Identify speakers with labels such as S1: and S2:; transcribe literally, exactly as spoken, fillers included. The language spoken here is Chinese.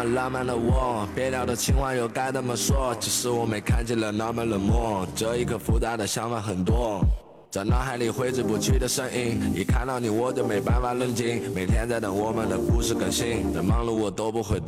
S1: 么浪漫的我，别聊的情话又该怎么说？只是我没看见了那么冷漠，这一刻复杂的想法很多，在脑海里挥之不去的声音，一看到你我就没办法冷静，每天在等我们的故事更新，再忙碌我都不会